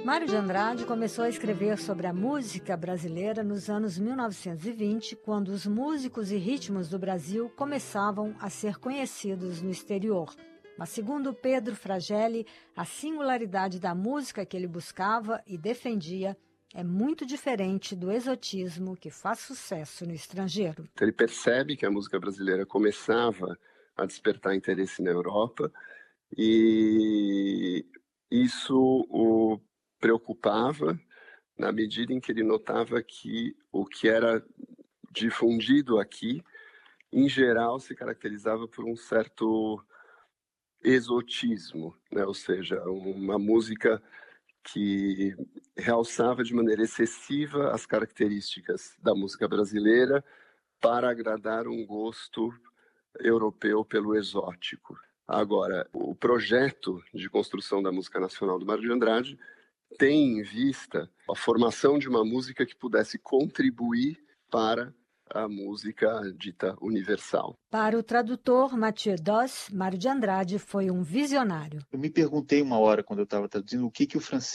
Mário de Andrade começou a escrever sobre a música brasileira nos anos 1920, quando os músicos e ritmos do Brasil começavam a ser conhecidos no exterior. Mas, segundo Pedro Fragelli, a singularidade da música que ele buscava e defendia é muito diferente do exotismo que faz sucesso no estrangeiro. Ele percebe que a música brasileira começava a despertar interesse na Europa e isso o preocupava na medida em que ele notava que o que era difundido aqui, em geral, se caracterizava por um certo exotismo, né? Ou seja, uma música que realçava de maneira excessiva as características da música brasileira para agradar um gosto europeu pelo exótico. Agora, o projeto de construção da música nacional do Mário de Andrade tem em vista a formação de uma música que pudesse contribuir para a música dita universal. Para o tradutor Mathieu Doss, Mário de Andrade foi um visionário. Eu me perguntei uma hora, quando eu estava traduzindo, o que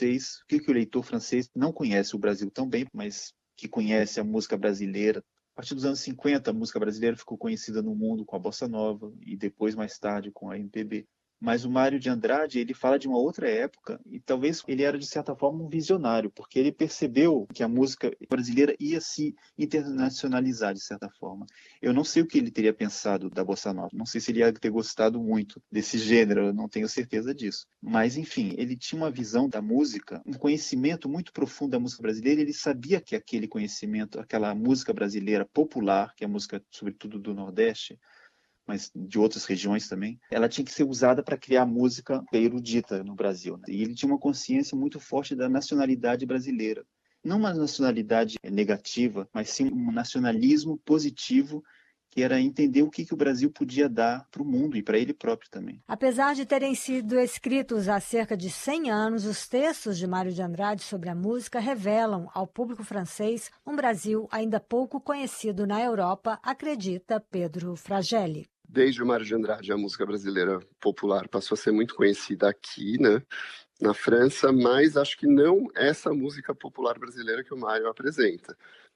o leitor francês não conhece o Brasil tão bem, mas que conhece a música brasileira. A partir dos anos 50, a música brasileira ficou conhecida no mundo com a bossa nova e depois, mais tarde, com a MPB. Mas o Mário de Andrade, ele fala de uma outra época e talvez ele era, de certa forma, um visionário, porque ele percebeu que a música brasileira ia se internacionalizar, de certa forma. Eu não sei o que ele teria pensado da bossa nova, não sei se ele ia ter gostado muito desse gênero, eu não tenho certeza disso. Mas, enfim, ele tinha uma visão da música, um conhecimento muito profundo da música brasileira, ele sabia que aquele conhecimento, aquela música brasileira popular, que é a música, sobretudo, do Nordeste, mas de outras regiões também, ela tinha que ser usada para criar música erudita no Brasil, né? E ele tinha uma consciência muito forte da nacionalidade brasileira. Não uma nacionalidade negativa, mas sim um nacionalismo positivo, que era entender o que o Brasil podia dar para o mundo e para ele próprio também. Apesar de terem sido escritos há cerca de 100 anos, os textos de Mário de Andrade sobre a música revelam ao público francês um Brasil ainda pouco conhecido na Europa, acredita Pedro Fragelli. Desde o Mário de Andrade, a música brasileira popular passou a ser muito conhecida aqui, né, na França, mas acho que não essa música popular brasileira que o Mário apresenta.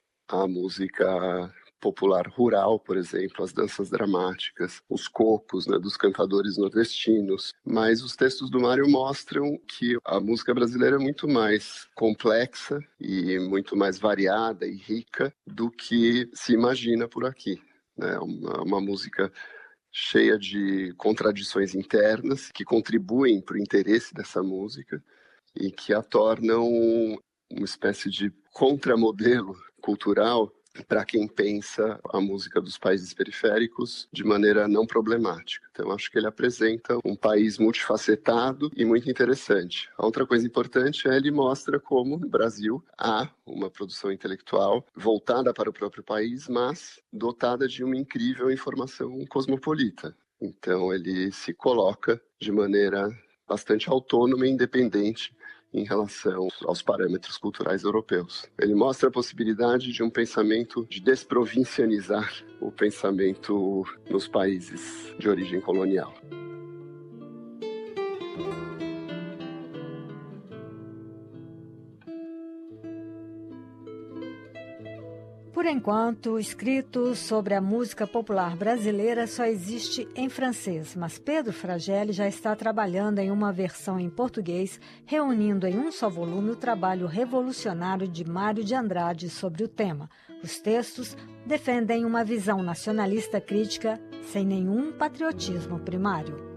A música popular rural, por exemplo, as danças dramáticas, os cocos, né, dos cantadores nordestinos. Mas os textos do Mário mostram que a música brasileira é muito mais complexa e muito mais variada e rica do que se imagina por aqui, né? Uma música cheia de contradições internas que contribuem para o interesse dessa música e que a tornam uma espécie de contramodelo cultural para quem pensa a música dos países periféricos de maneira não problemática. Então, acho que ele apresenta um país multifacetado e muito interessante. A outra coisa importante é ele mostra como no Brasil há uma produção intelectual voltada para o próprio país, mas dotada de uma incrível informação cosmopolita. Então, ele se coloca de maneira bastante autônoma e independente em relação aos parâmetros culturais europeus. Ele mostra a possibilidade de um pensamento de desprovincianizar o pensamento nos países de origem colonial. Por enquanto, o escrito sobre a música popular brasileira só existe em francês, mas Pedro Fragelli já está trabalhando em uma versão em português, reunindo em um só volume o trabalho revolucionário de Mário de Andrade sobre o tema. Os textos defendem uma visão nacionalista crítica sem nenhum patriotismo primário.